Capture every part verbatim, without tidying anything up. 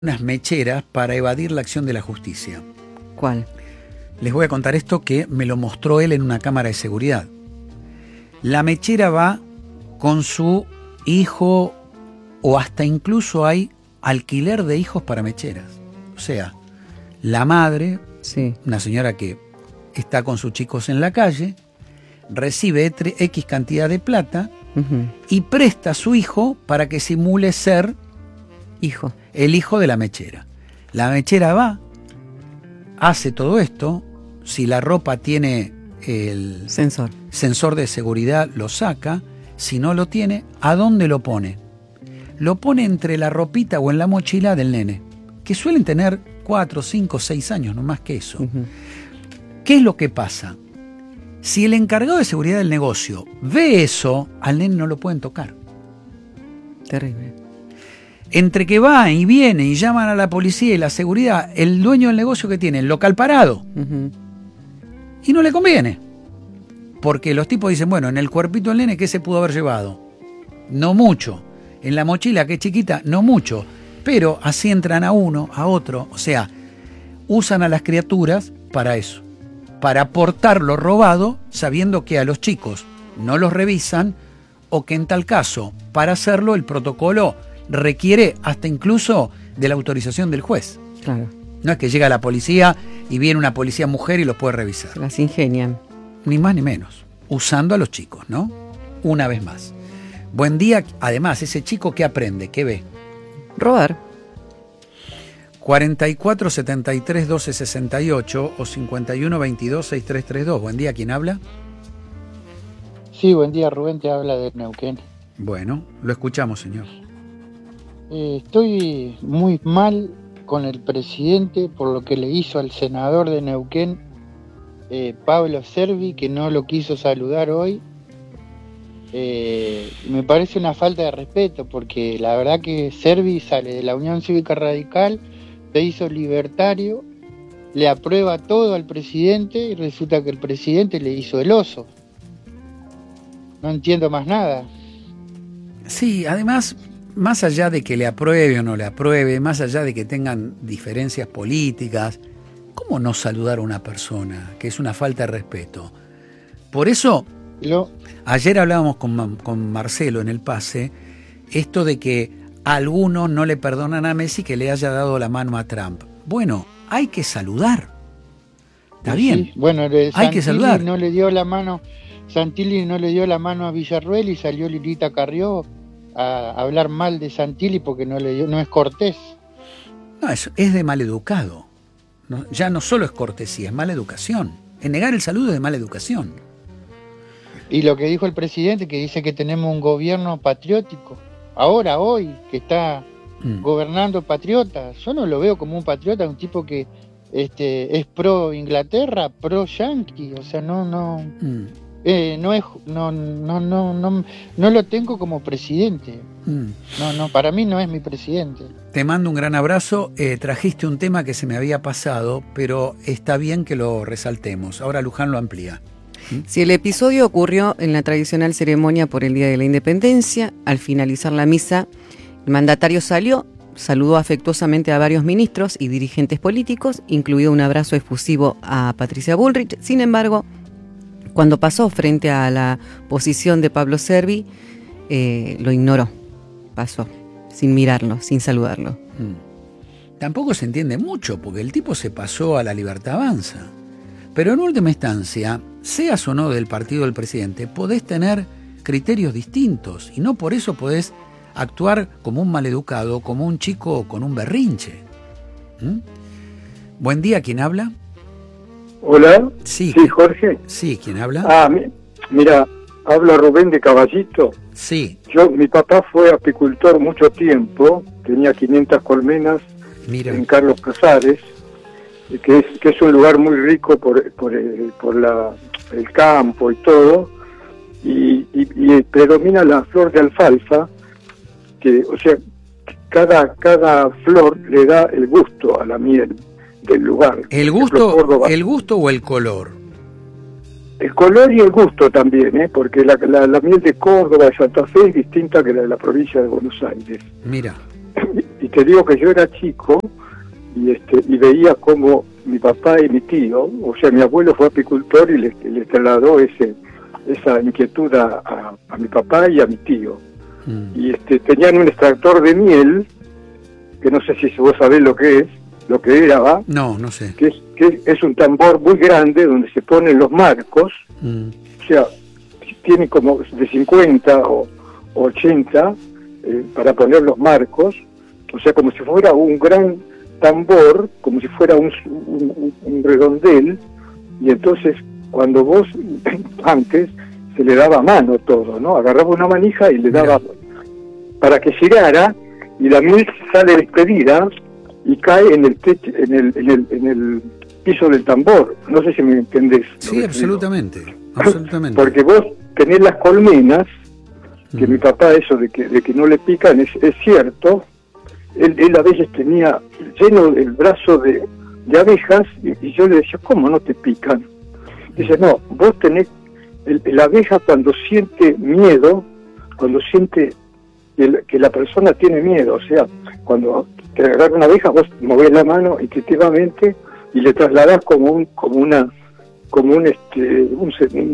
unas mecheras para evadir la acción de la justicia. ¿Cuál? Les voy a contar esto que me lo mostró él en una cámara de seguridad. La mechera va con su hijo, o hasta incluso hay alquiler de hijos para mecheras. O sea, la madre, sí. una señora que está con sus chicos en la calle, recibe X cantidad de plata uh-huh. y presta a su hijo para que simule ser hijo. el hijo de la mechera. La mechera va, hace todo esto, si la ropa tiene el sensor, sensor de seguridad, lo saca, si no lo tiene, ¿a dónde lo pone? Lo pone entre la ropita o en la mochila del nene, que suelen tener cuatro, cinco, seis años, no más que eso. Uh-huh. ¿Qué es lo que pasa? Si el encargado de seguridad del negocio ve eso, al nene no lo pueden tocar. Terrible. Entre que va y viene y llaman a la policía y la seguridad, el dueño del negocio que tiene el local parado, uh-huh. y no le conviene. Porque los tipos dicen, bueno, en el cuerpito del nene, ¿qué se pudo haber llevado? No mucho. En la mochila, que es chiquita, no mucho. Pero así entran a uno, a otro. O sea, usan a las criaturas para eso. Para aportar lo robado, sabiendo que a los chicos no los revisan, o que en tal caso, para hacerlo, el protocolo requiere hasta incluso de la autorización del juez. Claro. No es que llega la policía y viene una policía mujer y los puede revisar. Las ingenian. Ni más ni menos. Usando a los chicos, ¿no? Una vez más. Buen día. Además, ese chico, ¿qué aprende? ¿Qué ve? Robar. cuarenta y cuatro setenta y tres doce sesenta y ocho o cincuenta y uno veintidós sesenta y tres treinta y dos. Buen día. ¿Quién habla? Sí, buen día. Rubén te habla de Neuquén. Bueno, lo escuchamos, señor. Eh, estoy muy mal con el presidente por lo que le hizo al senador de Neuquén, eh, Pablo Servi, que no lo quiso saludar hoy. Eh, me parece una falta de respeto, porque la verdad que Servi sale de la Unión Cívica Radical, se hizo libertario, le aprueba todo al presidente y resulta que el presidente le hizo el oso. No entiendo más nada. Sí, además, más allá de que le apruebe o no le apruebe, más allá de que tengan diferencias políticas, ¿cómo no saludar a una persona? Que es una falta de respeto. Por eso, Lo... ayer hablábamos con, con Marcelo en el pase, esto de que a algunos no le perdonan a Messi que le haya dado la mano a Trump. Bueno, hay que saludar. Está sí, bien. Bueno, hay Santilli que saludar. No le dio la mano, Santilli no le dio la mano a Villarruel y salió Lilita Carrió a hablar mal de Santilli porque no le dio, no es cortés. No, eso es de mal educado. No, ya no solo es cortesía, es mala educación. En negar el saludo es de mala educación. Y lo que dijo el presidente, que dice que tenemos un gobierno patriótico, ahora, hoy, que está mm. gobernando patriota. Yo no lo veo como un patriota, un tipo que este, es pro Inglaterra, pro Yankee, o sea, no, no, mm. eh, no es, no, no, no, no, no lo tengo como presidente. Mm. No, no, para mí no es mi presidente. Te mando un gran abrazo. Eh, trajiste un tema que se me había pasado, pero está bien que lo resaltemos. Ahora Luján lo amplía. Si el episodio ocurrió en la tradicional ceremonia por el Día de la Independencia, al finalizar la misa, el mandatario salió, saludó afectuosamente a varios ministros y dirigentes políticos, incluido un abrazo efusivo a Patricia Bullrich. Sin embargo, cuando pasó frente a la posición de Pablo Servi, eh, lo ignoró, pasó, sin mirarlo, sin saludarlo. Hmm. Tampoco se entiende mucho, porque el tipo se pasó a La Libertad Avanza. Pero en última instancia, seas o no del partido del presidente, podés tener criterios distintos y no por eso podés actuar como un maleducado, como un chico con un berrinche. ¿Mm? Buen día, ¿quién habla? Hola, sí, sí Jorge. Sí, ¿quién habla? Ah, mi, mira, habla Rubén de Caballito. Sí. Yo, mi papá fue apicultor mucho tiempo, tenía quinientas colmenas Mira. en Carlos Casares. Que es, que es un lugar muy rico por, por, el, por la, el campo y todo, y, y, y predomina la flor de alfalfa, que, o sea, cada, cada flor le da el gusto a la miel del lugar. ¿El gusto, ejemplo, el gusto o el color? El color y el gusto también, ¿eh? Porque la, la, la miel de Córdoba, de Santa Fe, es distinta que la de la provincia de Buenos Aires. Mira. Y, te digo que yo era chico y este y veía como mi papá y mi tío, o sea, mi abuelo fue apicultor y le, le trasladó ese esa inquietud a, a, a mi papá y a mi tío. Mm. Y este tenían un extractor de miel, que no sé si vos sabés lo que es, lo que era, ¿va? No, no sé. Que es, que es un tambor muy grande donde se ponen los marcos, mm. o sea, tiene como de cincuenta o ochenta eh, para poner los marcos, o sea, como si fuera un gran tambor, como si fuera un, un, un redondel, y entonces cuando vos, antes, se le daba a mano todo, ¿no? Agarraba una manija y le daba Mira. para que girara, y la miel sale despedida y cae en el techo, en el, en el, en el piso del tambor. No sé si me entendés. Sí, absolutamente, absolutamente. Porque vos tenés las colmenas, que mm. mi papá, eso de que, de que no le pican, es, es cierto. Él, él a veces tenía lleno el brazo de, de abejas, y, y yo le decía, ¿cómo no te pican? Dice, no, vos tenés, el, la abeja cuando siente miedo, cuando siente que, el, que la persona tiene miedo, o sea, cuando te agarra una abeja, vos movés la mano instintivamente y le trasladás como un, como una, como un este, un, un,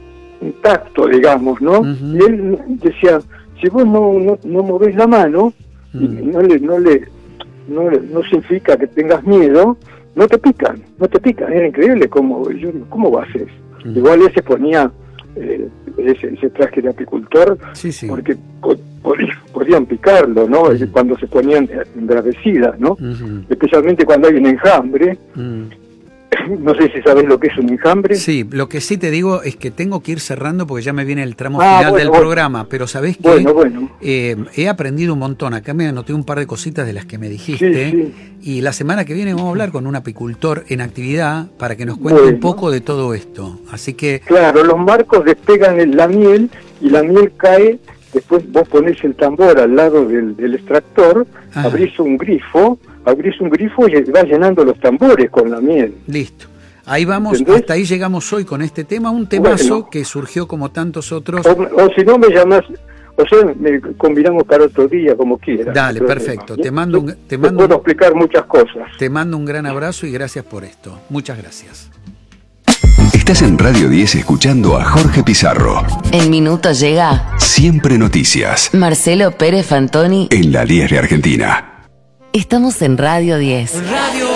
un tacto, digamos, ¿no? Uh-huh. Y él decía, si vos no, no, no movés la mano, uh-huh. y no le, no le, no, no significa que tengas miedo, no te pican, no te pican. Era increíble cómo, yo, cómo va a ser. Uh-huh. Igual ese ponía eh, ese, ese traje de apicultor, sí, sí. porque po, podían, podían picarlo, ¿no? Uh-huh. Cuando se ponían embravecidas, ¿no? Uh-huh. Especialmente cuando hay un enjambre. Uh-huh. No sé si sabes lo que es un enjambre. Sí, lo que sí te digo es que tengo que ir cerrando porque ya me viene el tramo ah, final bueno, del bueno. programa, pero sabés que bueno, bueno. Eh, he aprendido un montón. Acá me anoté un par de cositas de las que me dijiste, sí, sí. y la semana que viene vamos a hablar con un apicultor en actividad para que nos cuente bueno. un poco de todo esto. Así que... Claro, los marcos despegan en la miel y la miel cae, después vos ponés el tambor al lado del, del extractor, ah. abrís un grifo, abrís un grifo y vas llenando los tambores con la miel. Listo. Ahí vamos, ¿entendés? Hasta ahí llegamos hoy con este tema, un temazo bueno. que surgió como tantos otros. O, o si no me llamas, o sea, me combinamos para otro día, como quieras. Dale, perfecto. Te mando, un, te, te mando puedo explicar muchas cosas. Te mando un gran abrazo y gracias por esto. Muchas gracias. Estás en Radio diez escuchando a Jorge Pizarro. En minutos llega Siempre Noticias. Marcelo Pérez Fantoni en la diez de Argentina. Estamos en Radio diez. Radio